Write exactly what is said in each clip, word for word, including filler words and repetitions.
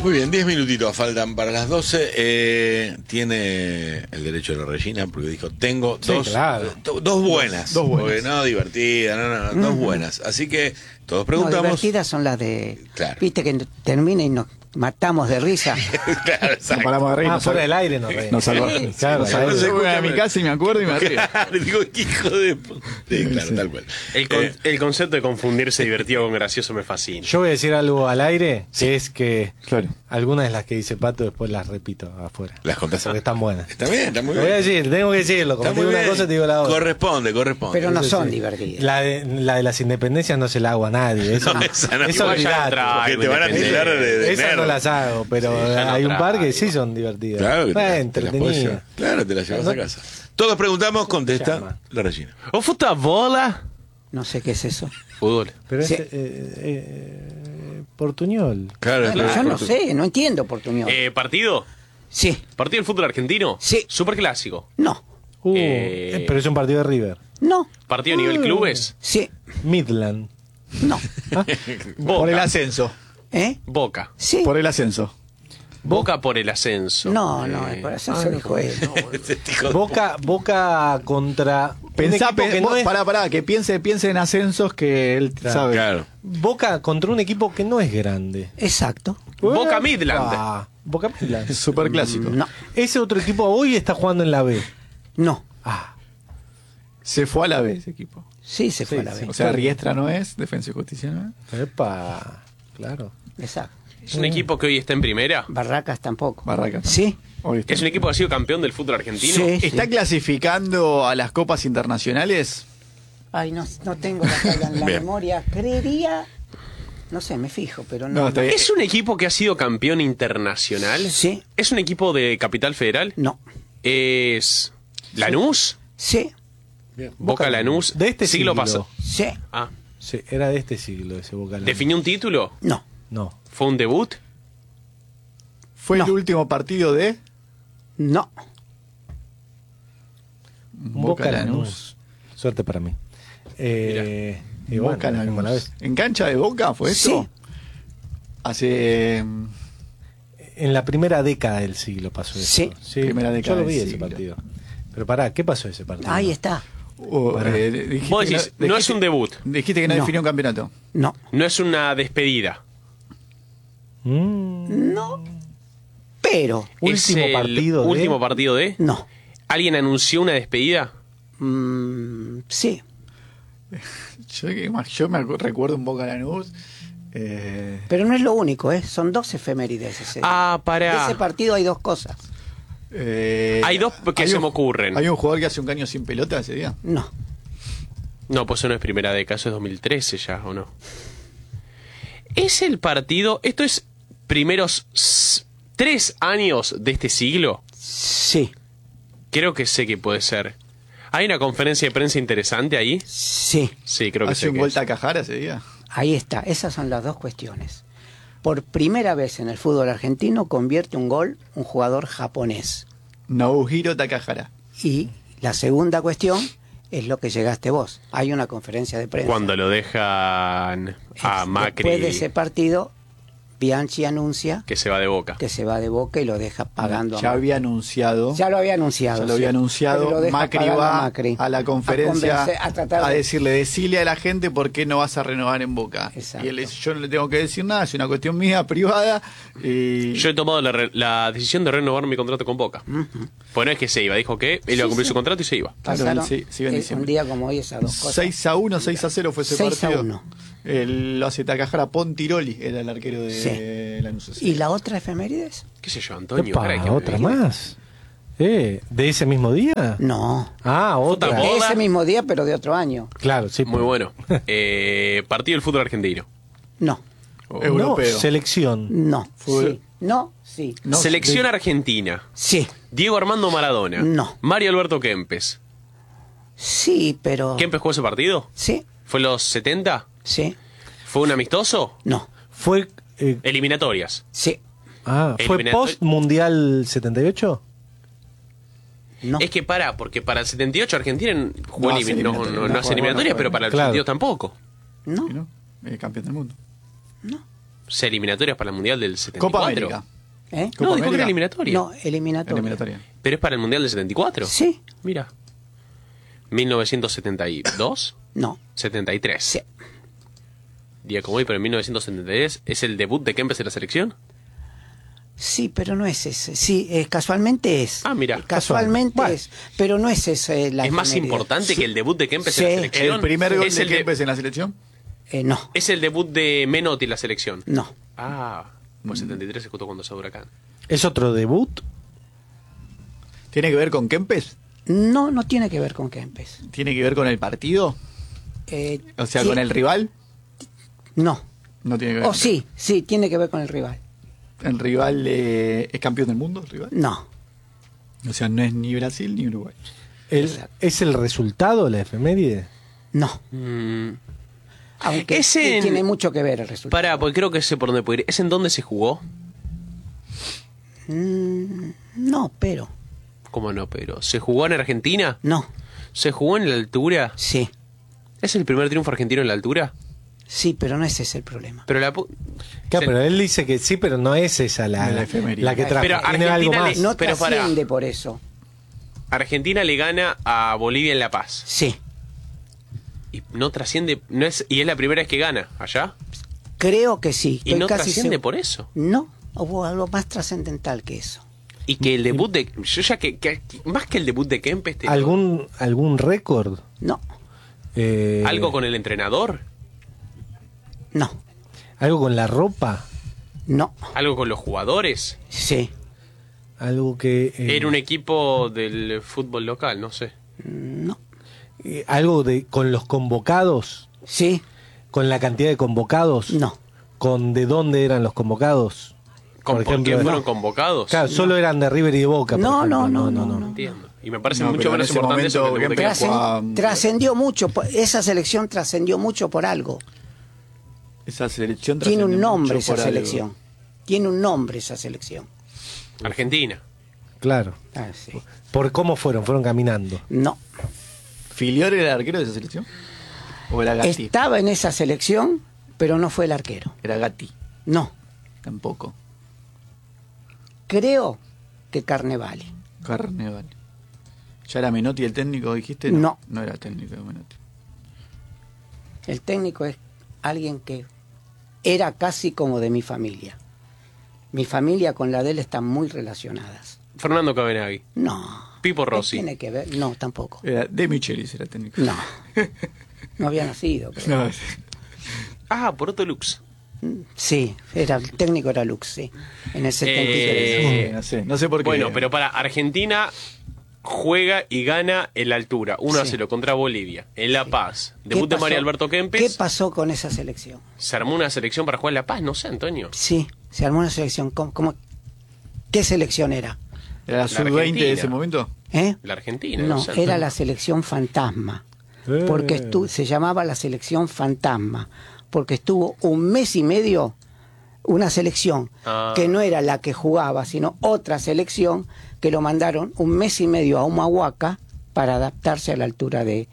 Muy bien, diez minutitos faltan para las doce. Eh, tiene el derecho de la Regina, porque dijo, tengo Sí, dos, claro. do- dos buenas. Dos buenas. Porque no, divertidas, no, no, no, dos buenas. Así que todos No, preguntamos. divertidas son las de... Claro. Viste que termina y nos matamos de risa. Claro, No exacto. paramos de reír. Ah, nos fuera sal- del aire no reímos. Nos salva. Sí, Claro, Nos sí. salva. No se Yo voy a escucha, mi casa y me acuerdo y me río. Claro, digo, qué hijo de... pu- Sí, claro, tal cual. El, con- Eh, el concepto de confundirse divertido con gracioso me fascina. Yo voy a decir algo al aire, que es que Claro. algunas de las que dice Pato después las repito afuera. Las contás. Porque están buenas. Está bien, está muy Lo bien. voy a decir, tengo que decirlo. Como Está te digo muy una bien. cosa, te digo la otra. Corresponde, corresponde. Pero no Eso son sí. divertidas. La de, la de las independencias no se la hago a nadie. Eso, No, esa no. eso Igual ya olvidate. entra Porque te van a tirar de, de Esas no nerd. las hago, pero Sí, ya no hay un par que traigo. sí son divertidas. Claro que te, Eh, la- te las puedes entretenidas. llevar. Claro, te las llevas No. a casa. Todos preguntamos, contesta llama? la Regina. ¿O fútbol bola? No sé qué es eso. Fútbol. Pero Sí. es eh, eh, Portuñol. Claro, Bueno, claro. yo no sé, no entiendo portuñol. Eh, ¿Partido? Sí, ¿Partido del fútbol argentino? Sí. Superclásico. no, Uh, Eh. eh, pero es un partido de River. no, ¿Partido a nivel clubes? sí, Midland. no. Boca. Por el ascenso. ¿Eh? Boca. Sí. Por el ascenso. Boca por el ascenso. No, no, Eh, por eso se dijo él. Este hijo de- Boca, Boca contra. un Pensá, equipo pe- que no vos- es- pará, pará, que piense, piense en ascensos que él Claro. sabe. Claro. Boca contra un equipo que no es grande. Exacto. Boca Midland. Ah, Boca Midland. Es súper clásico. No, Ese otro equipo hoy está jugando en la B. no. Ah, Se fue a la B ese equipo. Sí, se fue Sí, a la sí. vez. O sea, Riestra no es, Defensa y Justicia no es. epa, claro. Exacto. Es un equipo que hoy está en primera. Barracas tampoco. Barracas. Sí, Hoy está. Es un equipo que ha sido campeón del fútbol argentino. sí, sí. ¿Está clasificando a las copas internacionales? Ay, no, no tengo la tabla en la Bien. memoria. Creería... No sé, me fijo, pero no. No, está bien. ¿Es un equipo que ha sido campeón internacional? Sí. ¿Es un equipo de Capital Federal? No. ¿Es Lanús? Sí, Boca Lanús. De este siglo siglo. pasado. sí, Ah, Sí, era de este siglo ese Boca Lanús. ¿definió un título? no. No. ¿Fue un debut? ¿Fue No. el último partido de No. Boca, Lanús. Suerte para mí. Eh, y bueno, Boca dejemos la Lanús? vez. ¿En cancha de Boca fue eso? Sí. Hace... mm, En la primera década del siglo pasó eso. Sí. Primera década Yo lo vi del ese siglo. partido. Pero pará, ¿qué pasó ese partido? Ahí está. oh, Pará. eh, dijiste Vos que decís, no es un debut. Dijiste que no, No. definió un campeonato. No. No es una despedida. Mm, No. Pero. Último ¿Es el partido de- último partido de... No. ¿Alguien anunció una despedida? Mm, sí. Yo, que más- yo me acu- recuerdo un Boca Lanús. Eh, Pero no es lo único, ¿eh? Son dos efemérides ese. Ah, pará. Ese partido hay dos cosas. eh, Hay dos que hay se un- me ocurren. ¿Hay un jugador que hace un caño sin pelota ese día? No. No, pues eso no es primera década, eso es dos mil trece ya, ¿o no? ¿Es el partido... Esto es primeros s- tres años de este siglo? Sí. Creo que sé que puede ser. ¿Hay una conferencia de prensa interesante ahí? Sí. Sí, creo que ¿Hace sé un que vuelta es. a Cajara ese día? Ahí está. Esas son las dos cuestiones. Por primera vez en el fútbol argentino convierte un gol un jugador japonés. Naohiro Takahara. Y la segunda cuestión es lo que llegaste vos. Hay una conferencia de prensa. Cuando lo dejan a Es- Macri Después de ese partido, Bianchi anuncia que se va de Boca. que se va de Boca y lo deja pagando Ya a Macri. había anunciado. Ya lo había anunciado. Ya lo había sí. anunciado. Pero lo deja Macri pagando va a, Macri. a la conferencia a, convencer- a tratar a de- decirle, decile a la gente por qué no vas a renovar en Boca. Exacto. Y él dice, yo no le tengo que decir nada, es una cuestión mía, privada. Y Yo he tomado la, re- la decisión de renovar mi contrato con Boca. Pues no es que se iba, dijo que él iba a cumplir su contrato y se iba. Claro, Pasaron, sí, sí, en eh, diciembre. un día como hoy esas dos cosas. seis a uno, seis a cero fue ese seis a partido. uno. El, lo hace Takahara Pontiroli, era el arquero de Sí. Lanús. ¿Y la otra efemérides? ¿Qué sé yo, Antonio? epa, Caray, que- otra más. Eh, ¿De ese mismo día? No. Ah, otra. Fútbol. De Boda. ese mismo día, pero de otro año. Claro, sí. Muy bueno. Eh, partido del fútbol argentino. No. Europeo. No, selección. No. Fue- Sí. No. Sí. No, Selección argentina. Sí. Diego Armando Maradona. No. Mario Alberto Kempes. Sí, pero... ¿Kempes jugó ese partido? Sí. ¿Fue en los setenta? Sí. ¿Fue un amistoso? No. Fue. eh, Eliminatorias. Sí. ah, ¿fue Eliminator- post Mundial setenta y ocho? No. Es que para, porque para el setenta y ocho Argentina jugó No elimi- hace no, eliminatoria, no- no no hace juega, eliminatorias, no pero juega. para el Claro. setenta y dos tampoco. No. ¿no? Eh, campeón del mundo. No. ¿Se eliminatorias para el Mundial del setenta y cuatro? Copa América. ¿Eh? Copa No, dijo que América. era eliminatoria. No, eliminatoria. Eliminatoria. ¿Pero es para el Mundial del setenta y cuatro? Sí. Mira. ¿mil novecientos setenta y dos? No. setenta y tres. Sí. Día como hoy, pero en mil novecientos setenta y tres es el debut de Kempes en la selección. Sí, pero no es ese. Sí, eh, casualmente es. Ah, mira. Casualmente Bueno. es. Pero no es ese la ¿Es más efeméride. importante que el debut de Kempes Sí. en la selección? ¿El primer gol es de el de- Kempes en la selección? Eh, no, Es el debut de Menotti en la selección. no. Ah, pues setenta y tres es justo cuando se Huracán. ¿Es otro debut? ¿Tiene que ver con Kempes? No, no tiene que ver con Kempes. ¿Tiene que ver con el partido? Eh, O sea, sí- con el rival. No. No tiene que ver. O sí, sí, tiene que ver con el rival. ¿El rival eh, es campeón del mundo? ¿El rival? No. O sea, no es ni Brasil ni Uruguay. El- Exacto. ¿Es el resultado la efeméride? No. Mm, Aunque Es en- tiene mucho que ver el resultado. Pará, porque creo que sé por dónde puede ir. ¿Es en dónde se jugó? Mm, no, pero. ¿Cómo no? Pero ¿se jugó en Argentina? No. ¿Se jugó en la altura? Sí. ¿Es el primer triunfo argentino en la altura? Sí, pero no ese es el problema. Pero la pu- Claro, se- pero él dice que sí, pero no es esa la, No es la la, efeméride. la que trajo. Pero Tiene algo Argentina más. le- No pero pará. trasciende por eso. Argentina le gana a Bolivia en La Paz. Sí. Y no trasciende, no es, y es la primera vez que gana allá. Creo que sí. Y Estoy no casi trasciende segu- por eso. No, hubo algo más trascendental que eso. Y que el debut de. Yo ya que. que- más que el debut de Kempes. te- ¿Algún, algún récord? No, Eh, ¿Algo con el entrenador? no, ¿Algo con la ropa? no. ¿Algo con los jugadores? Sí, ¿Algo que... eh, Era un equipo del fútbol local, no sé. no. eh, ¿Algo de con los convocados? Sí, ¿Con la cantidad de convocados? no. ¿Con de dónde eran los convocados? ¿Con Por por, ejemplo, qué fueron no. convocados? Claro, solo eran de River y de Boca. por No, ejemplo. no, no, no, no. Entiendo. Y me parece No, mucho pero en menos ese importante eso que momento el debut de Kempes Kempes. Trascen- Juan- trascendió mucho, po- esa selección trascendió mucho por algo. Esa selección Tiene un trascendió nombre mucho esa por algo. selección. Tiene un nombre esa selección. Argentina. Claro. Ah, sí. ¿Por cómo fueron? Fueron caminando. No. ¿Filior era el arquero de esa selección? ¿O era Gatti? Estaba en esa selección, pero no fue el arquero. Era Gatti, No. tampoco. Creo que Carnevali. Carnevali. ¿Ya era Menotti el técnico, dijiste? No. No era técnico de Menotti. El técnico es alguien que era casi como de mi familia. Mi familia con la de él están muy relacionadas. Fernando Cabenagui. No. Pipo ¿Qué Rossi. tiene que ver? No, tampoco. Era De Michelis era técnico. No. No había nacido. pero- No, Ah, Poroto Lux. Sí, era, el técnico era Lux, sí. En el setenta y tres. Eh, no sé, no sé por qué. Bueno, pero para Argentina juega y gana en la altura. uno a Sí. cero contra Bolivia. En La Paz. ¿Qué Debut de pasó? María Alberto ¿Qué Kempes. pasó con esa selección? Se armó una selección para jugar en La Paz. No sé, Antonio. Sí, se armó una selección. ¿Cómo, cómo- qué selección era? ¿Era la la sub veinte de Argentina. ese momento? ¿Eh? La Argentina. No, sé, era Antonio. la selección fantasma. Eh. Porque estu- se llamaba la selección fantasma. Porque estuvo un mes y medio una selección Ah. que no era la que jugaba, sino otra selección que lo mandaron un mes y medio a Humahuaca para adaptarse a la altura de,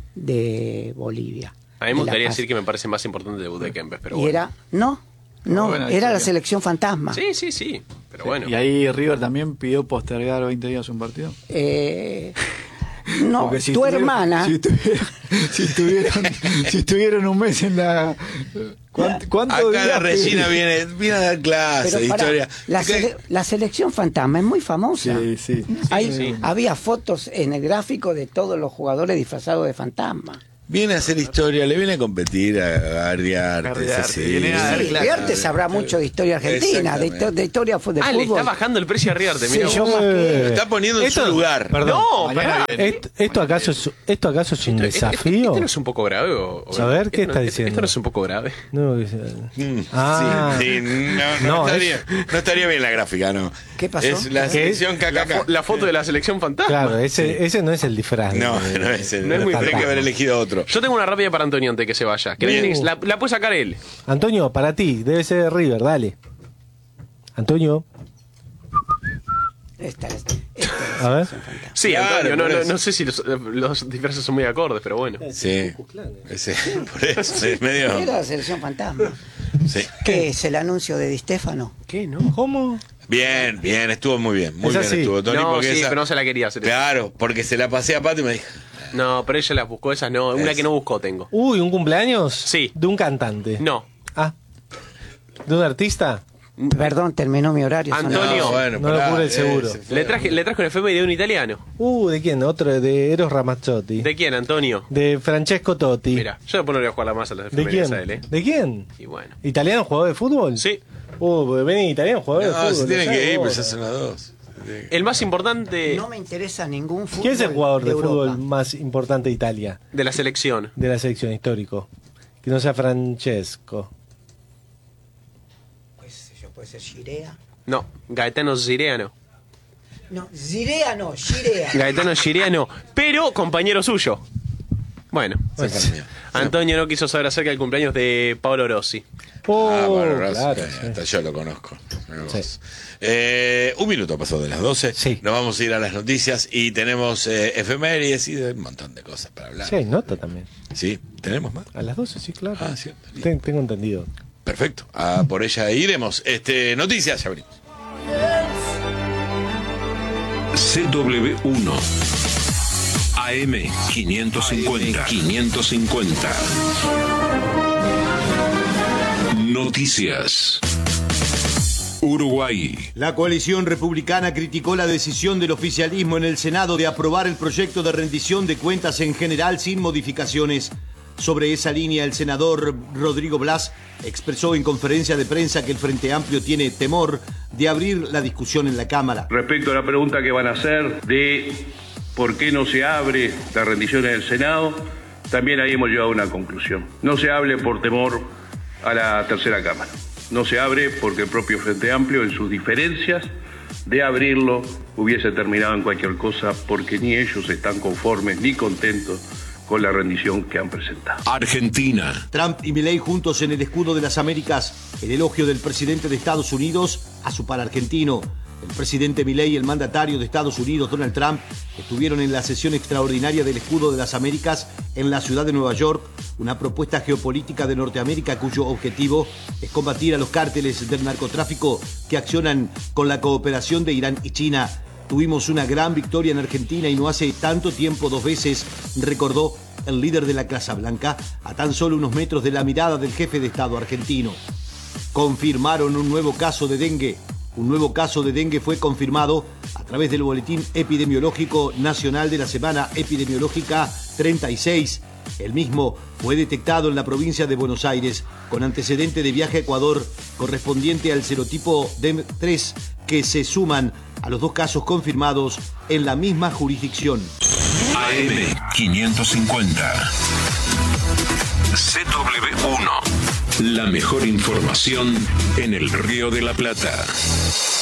de Bolivia. A mí me de La gustaría Paz. decir que me parece más importante el debut de Kempes, pero y bueno. era, no, no, Buena era la historia. selección fantasma. Sí, sí, sí. Pero bueno. Y ahí River también pidió postergar veinte días un partido. Eh, no, Porque si tu estuvieron- hermana, Si, estuvieron, si, estuvieron, si estuvieron un mes en la. ¿Cuánto, cuánto Acá días la Regina pidieron? viene, viene a dar clase pero de pará, historia. la, ¿Qué? sele- la selección fantasma es muy famosa. Sí, sí. Hay- sí. Había fotos en el gráfico de todos los jugadores disfrazados de fantasma. Viene a hacer historia, le viene a competir a Arriarte. Arriarte, viene a dar Sí, claro. Riarte sabrá mucho de historia argentina, de, Exactamente. de historia fu- de Ah, le fútbol. está bajando el precio a Riarte. Sí, Mirá yo vos. más que- Lo está poniendo en Esto- su lugar. Perdón. No, Mañana pará. viene. ¿Esto, esto acaso es, ¿Esto acaso es un Esto- esto- desafío? ¿Esto no es un poco grave? O, o- A ver, ¿qué esto no- está esto- diciendo? Esto no es un poco grave. No, es- Mm, Ah. sí, sí, no, no No, estaría, no estaría bien la gráfica, no. ¿Qué pasó? Es la ¿Qué? selección La, cacaca. fo- la foto de la selección fantasma. Claro, ese, ese no es el disfraz. No, de- no es el. No es muy Tendría que fantasma. haber elegido otro. Yo tengo una rápida para Antonio antes que se vaya. ¿Qué Uh. tenés? La, la puede sacar él. Antonio, para ti, debe ser de River, dale. Antonio, Esta es, esta es a ver. Sí, Claro, Antonio. No, por no, eso. no sé si los, los disfraces son muy acordes, pero bueno. Sí. Ese, por eso es medio. Era la selección fantasma. Sí. ¿Qué es el anuncio de Di Stéfano? ¿Qué? ¿No? ¿Cómo? Bien, bien, estuvo muy bien. Muy Es bien así. estuvo, Tony. No, porque sí, esa- pero no se la quería hacer. Claro, porque se la pasé a Pato y me dijo. No, pero ella las buscó, esas no. Una Es- que no buscó tengo. Uy, ¿un cumpleaños? Sí. ¿De un cantante? No. Ah. ¿De un artista? Perdón, terminó mi horario. son las Antonio. No, bueno, No lo pará, cubre el seguro. ese fue- Le traje, le traje un efeméride de un italiano. Uh, ¿de quién? Otro, de Eros Ramazzotti. ¿De quién, Antonio? De Francesco Totti. Mira, yo después no le voy a jugar la más a las ¿De efemérides quién? a él, ¿eh? ¿De quién? Y bueno. ¿Italiano jugador de fútbol? Sí. Uh, pues vení, italiano jugador de No, fútbol. se tienen ya que ir, ahora. pues ya son las dos. El más importante No me interesa ningún fútbol. ¿Quién es el jugador de, Europa. fútbol más importante de Italia? de la selección. De la selección histórico. Que no sea Francesco. Pues yo, puede ser Girea. No, Gaetano Gireano. No, Girea no, Girea. Gaetano Gireano, pero compañero suyo. Bueno, Se enfermó. Antonio no quiso saber acerca del cumpleaños de Paolo Rossi. Oh, Ah, bueno, Ross, claro, eh, sí. hasta yo lo conozco. Mirá vos. Sí. Eh, un minuto pasó de las doce. Sí. Nos vamos a ir a las noticias y tenemos eh, efemérides y de un montón de cosas para hablar. Sí, hay nota también. Sí, ¿tenemos más? A las doce, sí, claro. Ah, cierto. Ten- tengo entendido. Perfecto. Ah, por ella iremos. Este, noticias, ya venimos. C W uno A M quinientos cincuenta. quinientos cincuenta. Noticias. Uruguay. La coalición republicana criticó la decisión del oficialismo en el Senado de aprobar el proyecto de rendición de cuentas en general sin modificaciones. Sobre esa línea, el senador Rodrigo Blas expresó en conferencia de prensa que el Frente Amplio tiene temor de abrir la discusión en la Cámara. Respecto a la pregunta que van a hacer de por qué no se abre la rendición en el Senado, también ahí hemos llegado a una conclusión. No se abre por temor a la tercera Cámara. No se abre porque el propio Frente Amplio, en sus diferencias de abrirlo, hubiese terminado en cualquier cosa, porque ni ellos están conformes ni contentos con la rendición que han presentado. Argentina. Trump y Milei juntos en el escudo de las Américas, el elogio del presidente de Estados Unidos a su par argentino. El presidente Milei y el mandatario de Estados Unidos, Donald Trump, estuvieron en la sesión extraordinaria del escudo de las Américas en la ciudad de Nueva York, una propuesta geopolítica de Norteamérica cuyo objetivo es combatir a los cárteles del narcotráfico que accionan con la cooperación de Irán y China. Tuvimos una gran victoria en Argentina y no hace tanto tiempo dos veces, recordó el líder de la Casa Blanca, a tan solo unos metros de la mirada del jefe de Estado argentino. Confirmaron un nuevo caso de dengue. Un nuevo caso de dengue fue confirmado a través del Boletín Epidemiológico Nacional de la Semana Epidemiológica treinta y seis. El mismo fue detectado en la provincia de Buenos Aires con antecedente de viaje a Ecuador correspondiente al serotipo D E M tres, que se suman a los dos casos confirmados en la misma jurisdicción. A M quinientos cincuenta. C W uno. La mejor información en el Río de la Plata.